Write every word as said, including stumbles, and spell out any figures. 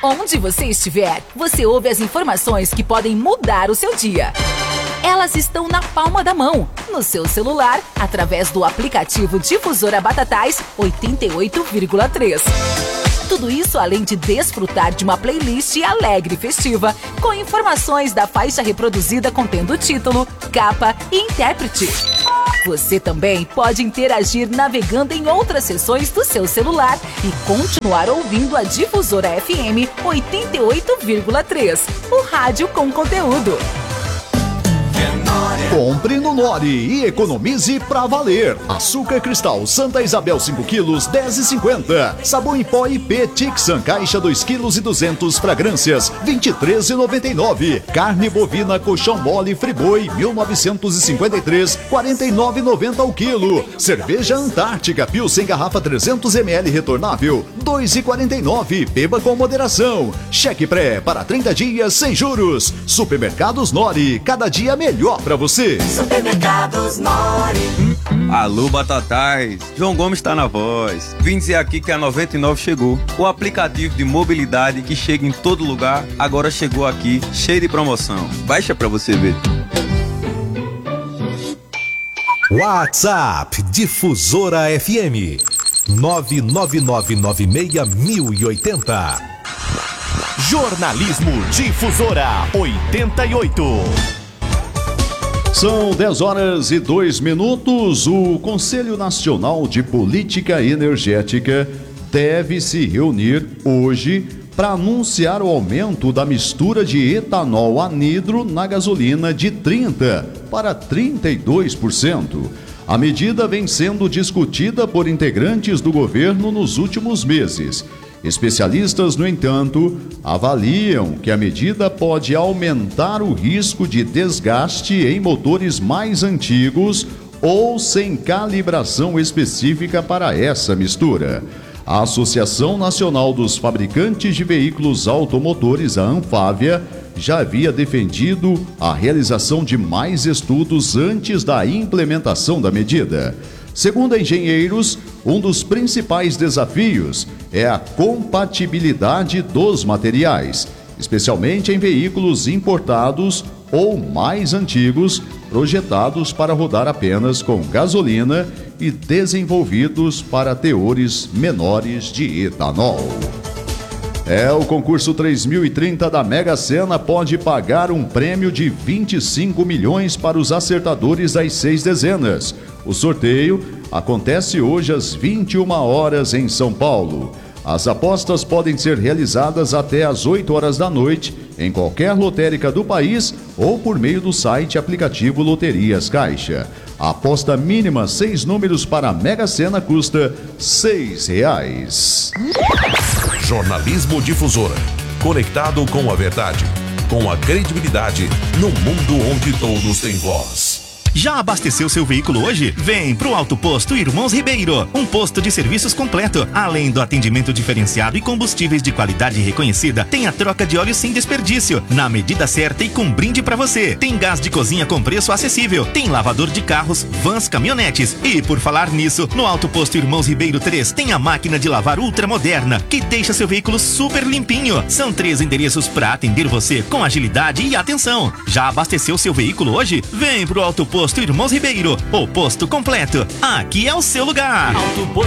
Onde você estiver, você ouve as informações que podem mudar o seu dia. Elas estão na palma da mão, no seu celular, através do aplicativo Difusora Batatais oitenta e oito vírgula três. Tudo isso além de desfrutar de uma playlist alegre e festiva, com informações da faixa reproduzida contendo título, capa e intérprete. Você também pode interagir navegando em outras seções do seu celular e continuar ouvindo a Difusora F M oitenta e oito vírgula três, o rádio com conteúdo. Compre no Nori e economize pra valer. Açúcar cristal Santa Isabel cinco quilos, dez e cinquenta. Sabão em pó I P Tixan caixa dois quilos e duzentos fragrâncias, vinte e três e noventa e nove. Carne bovina colchão mole Friboi mil novecentos e cinquenta e três, quarenta e nove e noventa o quilo. Cerveja Antártica Pilsen garrafa trezentos mililitros retornável, dois e quarenta e nove. Beba com moderação. Cheque pré para trinta dias sem juros. Supermercados Nori, cada dia melhor pra você. Supermercados Nori. Alô, Batatais, João Gomes está na voz. Vim dizer aqui que a noventa e nove chegou. O aplicativo de mobilidade que chega em todo lugar, agora chegou aqui, cheio de promoção. Baixa pra você ver. WhatsApp Difusora F M nove nove nove nove seis mil e oitenta. Jornalismo Difusora oitenta e oito. São dez horas e dois minutos. O Conselho Nacional de Política Energética deve se reunir hoje para anunciar o aumento da mistura de etanol anidro na gasolina de trinta por cento para trinta e dois por cento. A medida vem sendo discutida por integrantes do governo nos últimos meses. Especialistas, no entanto, avaliam que a medida pode aumentar o risco de desgaste em motores mais antigos ou sem calibração específica para essa mistura. A Associação Nacional dos Fabricantes de Veículos Automotores, a Anfávia, já havia defendido a realização de mais estudos antes da implementação da medida. Segundo engenheiros, um dos principais desafios é a compatibilidade dos materiais, especialmente em veículos importados ou mais antigos, projetados para rodar apenas com gasolina e desenvolvidos para teores menores de etanol. É, o concurso três mil e trinta da Mega Sena pode pagar um prêmio de vinte e cinco milhões para os acertadores das seis dezenas. O sorteio acontece hoje às vinte e uma horas em São Paulo. As apostas podem ser realizadas até às oito horas da noite em qualquer lotérica do país ou por meio do site aplicativo Loterias Caixa. A aposta mínima seis números para a Mega Sena custa seis reais. Jornalismo Difusora, conectado com a verdade, com a credibilidade, no mundo onde todos têm voz. Já abasteceu seu veículo hoje? Vem pro Auto Posto Irmãos Ribeiro, um posto de serviços completo. Além do atendimento diferenciado e combustíveis de qualidade reconhecida, tem a troca de óleo sem desperdício, na medida certa e com brinde pra você. Tem gás de cozinha com preço acessível, tem lavador de carros, vans, caminhonetes. E por falar nisso, no Auto Posto Irmãos Ribeiro três tem a máquina de lavar ultramoderna, que deixa seu veículo super limpinho. São três endereços pra atender você com agilidade e atenção. Já abasteceu seu veículo hoje? Vem pro Auto Posto Posto Irmãos Ribeiro, o posto completo. Aqui é o seu lugar.